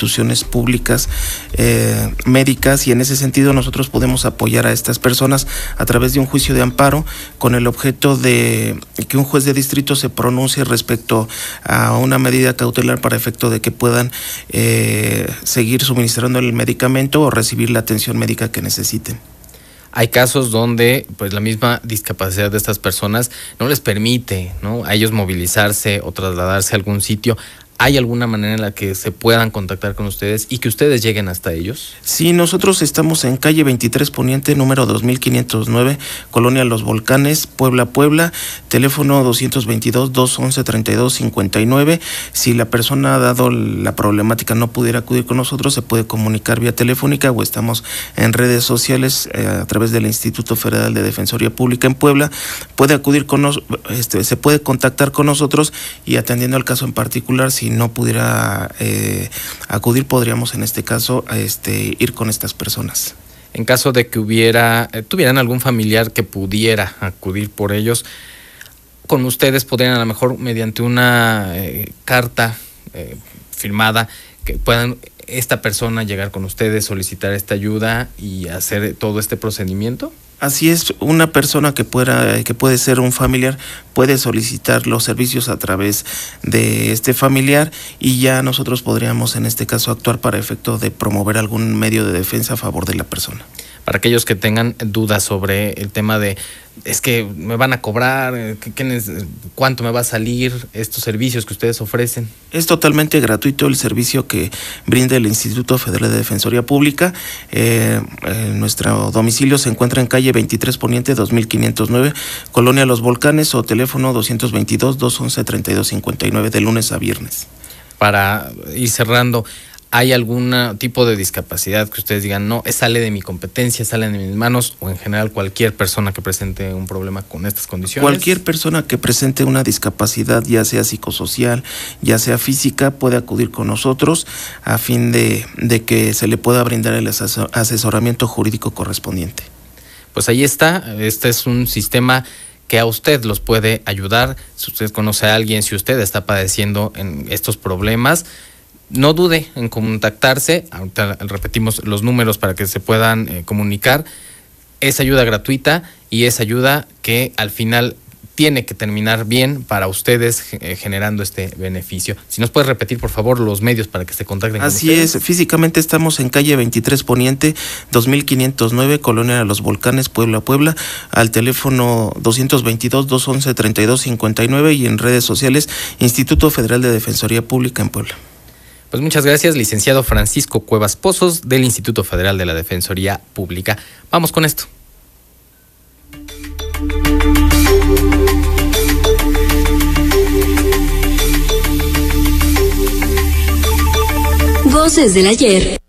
instituciones públicas médicas, y en ese sentido nosotros podemos apoyar a estas personas a través de un juicio de amparo con el objeto de que un juez de distrito se pronuncie respecto a una medida cautelar para efecto de que puedan seguir suministrando el medicamento o recibir la atención médica que necesiten. Hay casos donde pues la misma discapacidad de estas personas no les permite, ¿no?, a ellos movilizarse o trasladarse a algún sitio. ¿Hay alguna manera en la que se puedan contactar con ustedes y que ustedes lleguen hasta ellos? Sí, nosotros estamos en calle 23 Poniente, número 2509, Colonia Los Volcanes, Puebla, teléfono 222-211-3259. Si la persona, dado la problemática, no pudiera acudir con nosotros, se puede comunicar vía telefónica o estamos en redes sociales a través del Instituto Federal de Defensoría Pública en Puebla. Puede acudir se puede contactar con nosotros y atendiendo al caso en particular, si no pudiera acudir, podríamos en este caso ir con estas personas. En caso de que tuvieran algún familiar que pudiera acudir por ellos, con ustedes podrían a lo mejor mediante una carta firmada que puedan esta persona llegar con ustedes, solicitar esta ayuda y hacer todo este procedimiento. Así es, una persona que puede ser un familiar puede solicitar los servicios a través de este familiar y ya nosotros podríamos en este caso actuar para efecto de promover algún medio de defensa a favor de la persona. Para aquellos que tengan dudas sobre el tema de es que me van a cobrar, ¿cuánto me va a salir estos servicios que ustedes ofrecen? Es totalmente gratuito el servicio que brinda el Instituto Federal de Defensoría Pública. Nuestro domicilio se encuentra en calle 23 Poniente 2509, Colonia Los Volcanes, o teléfono 222-211-3259 de lunes a viernes. Para ir cerrando, ¿hay algún tipo de discapacidad que ustedes digan, no, sale de mi competencia, sale de mis manos, o en general cualquier persona que presente un problema con estas condiciones? Cualquier persona que presente una discapacidad, ya sea psicosocial, ya sea física, puede acudir con nosotros a fin de que se le pueda brindar el asesoramiento jurídico correspondiente. Pues ahí está, este es un sistema que a usted los puede ayudar. Si usted conoce a alguien, si usted está padeciendo en estos problemas, no dude en contactarse. Ahorita repetimos los números para que se puedan comunicar. Es ayuda gratuita y es ayuda que al final tiene que terminar bien para ustedes, generando este beneficio. Si nos puedes repetir, por favor, los medios para que se contacten con ustedes. Así es, físicamente estamos en calle 23 Poniente, 2509, Colonia Los Volcanes, Puebla, al teléfono 222-211-3259 y en redes sociales, Instituto Federal de Defensoría Pública en Puebla. Pues muchas gracias, licenciado Francisco Cuevas Pozos, del Instituto Federal de la Defensoría Pública. Vamos con esto. Voces del ayer.